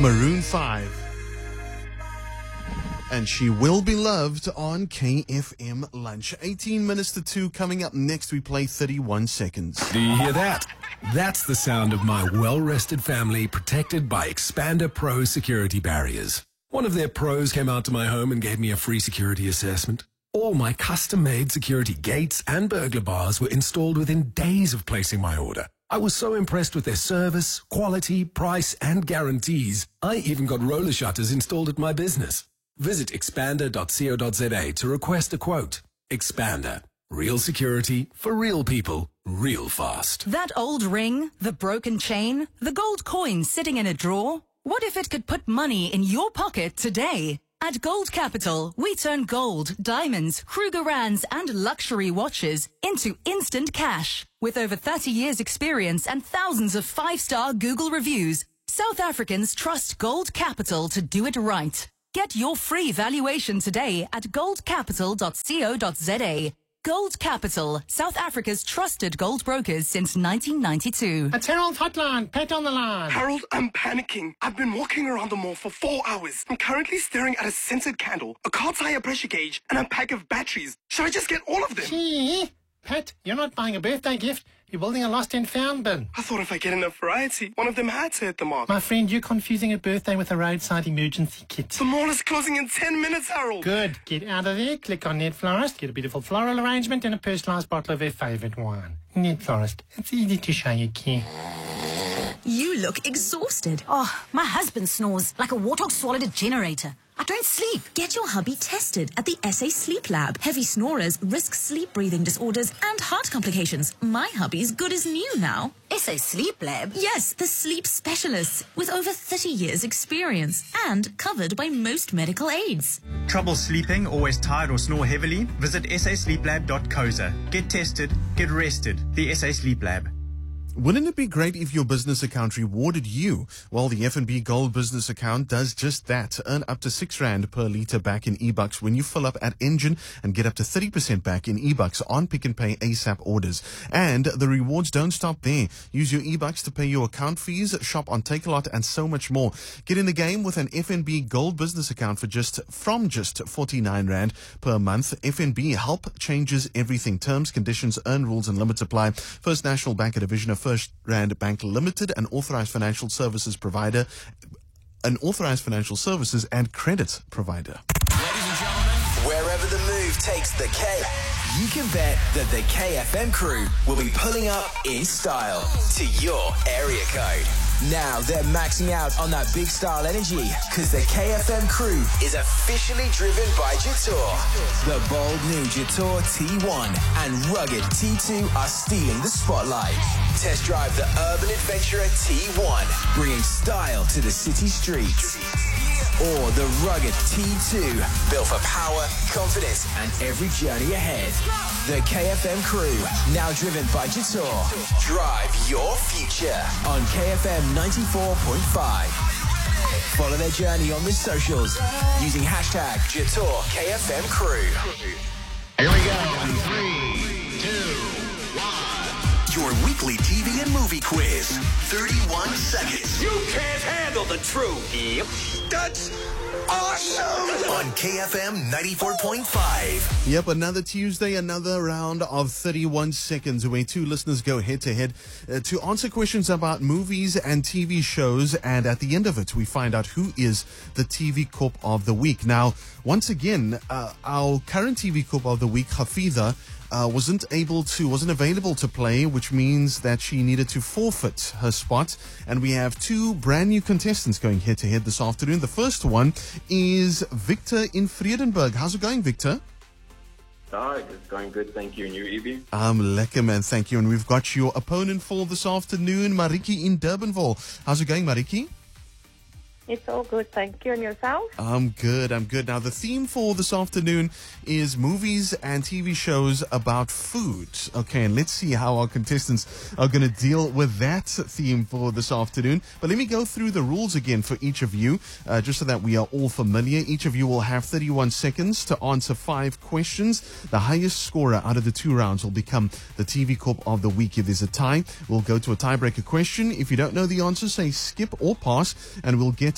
Maroon 5. And she will be loved on KFM Lunch. 18 minutes to 2 coming up next. We play 31 seconds. Do you hear that? That's the sound of my well-rested family protected by Expander Pro security barriers. One of their pros came out to my home and gave me a free security assessment. All my custom-made security gates and burglar bars were installed within days of placing my order. I was so impressed with their service, quality, price, and guarantees. I even got roller shutters installed at my business. Visit expander.co.za to request a quote. Expander. Real security for real people, real fast. That old ring, the broken chain, the gold coin sitting in a drawer. What if it could put money in your pocket today? At Gold Capital, we turn gold, diamonds, Krugerrands, and luxury watches into instant cash. With over 30 years experience and thousands of 5-star Google reviews, South Africans trust Gold Capital to do it right. Get your free valuation today at goldcapital.co.za. Gold Capital, South Africa's trusted gold brokers since 1992. It's Harold Hotline. Pat on the line. Harold, I'm panicking. I've been walking around the mall for 4 hours. I'm currently staring at a scented candle, a car tire pressure gauge, and a pack of batteries. Should I just get all of them? Gee, Pat, you're not buying a birthday gift. You're building a lost and found bin. I thought if I get enough variety, one of them had to hit the mark. My friend, you're confusing a birthday with a roadside emergency kit. The mall is closing in 10 minutes, Harold. Good. Get out of there, click on Net Florist, get a beautiful floral arrangement and a personalised bottle of their favourite wine. Net Florist. It's easy to show you care. You look exhausted. Oh, my husband snores like a warthog swallowed a generator. I don't sleep. Get your hubby tested at the SA Sleep Lab. Heavy snorers risk sleep breathing disorders and heart complications. My hubby's good as new now. SA Sleep Lab? Yes, the sleep specialists with over 30 years experience and covered by most medical aids. Trouble sleeping, always tired or snore heavily? Visit sasleeplab.co.za. Get tested, get rested. The SA Sleep Lab. Wouldn't it be great if your business account rewarded you? Well, the FNB Gold business account does just that. Earn up to R6 per litre back in eBucks when you fill up at Engine and get up to 30% back in eBucks on Pick n Pay ASAP orders. And the rewards don't stop there. Use your eBucks to pay your account fees, shop on Takealot and so much more. Get in the game with an FNB Gold business account from just R49 per month. FNB, help changes everything. Terms, conditions, earn rules and limits apply. First National Bank, a division of First Rand Bank Limited, an authorized financial services provider, and credit provider. Ladies and gentlemen, wherever the move takes the K, you can bet that the KFM crew will be pulling up in style to your area code. Now they're maxing out on that big style energy because the KFM crew is officially driven by Jatour. The bold new Jatour T1 and rugged T2 are stealing the spotlight. Test drive the Urban Adventurer T1, bringing style to the city streets. Or the rugged T2, built for power, confidence, and every journey ahead. The KFM crew, now driven by Jatour. Drive your future on KFM 94.5. Follow their journey on the socials using hashtag Jatour KFM crew. Here we go. 3, 2, 1. Your weekly TV and movie quiz. 31 seconds. You can't handle the truth. Yep. That's awesome. On KFM 94.5. Yep, another Tuesday, another round of 31 seconds where two listeners go head to head to answer questions about movies and TV shows. And at the end of it, we find out who is the TV Corp of the Week. Now, once again, our current TV Corp of the Week, Hafidha, wasn't available to play, which means that she needed to forfeit her spot. And we have two brand new contestants going head to head this afternoon. The first one is Victor in Vredenburg. How's it going, Victor? Hi, it's going good, thank you. And you, Evie? Lekker, man, thank you. And we've got your opponent for this afternoon, Mariki in Durbanville. How's it going, Mariki? It's all good, thank you. And yourself? I'm good. Now, the theme for this afternoon is movies and TV shows about food. Okay, and let's see how our contestants are going to deal with that theme for this afternoon. But let me go through the rules again for each of you, just so that we are all familiar. Each of you will have 31 seconds to answer 5 questions. The highest scorer out of the 2 rounds will become the TV Corp of the Week. If there's a tie, we'll go to a tiebreaker question. If you don't know the answer, say skip or pass, and we'll get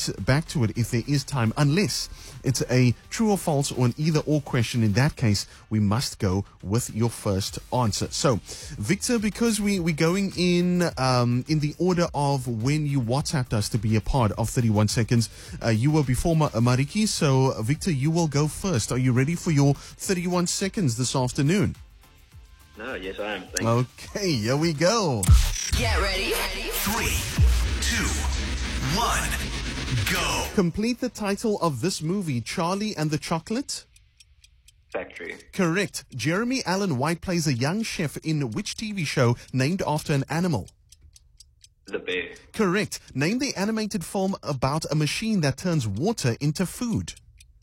get back to it if there is time, unless it's a true or false or an either-or question. In that case, we must go with your first answer. So, Victor, because we're going in the order of when you WhatsApped us to be a part of 31 Seconds, you were before Mariki. So, Victor, you will go first. Are you ready for your 31 seconds this afternoon? No, yes, I am. Thanks. Okay, here we go. Get ready. 3, 2, 1, go. Complete the title of this movie, Charlie and the Chocolate. Factory. Correct. Jeremy Allen White plays a young chef in which TV show named after an animal? The Bear. Correct. Name the animated film about a machine that turns water into food.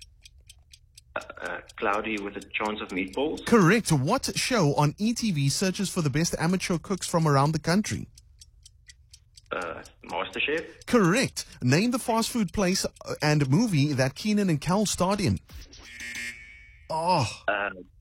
Cloudy with a Chance of Meatballs. Correct. What show on ETV searches for the best amateur cooks from around the country? MasterChef. Correct. Name the fast food place and movie that Keenan and Kel starred in. Oh.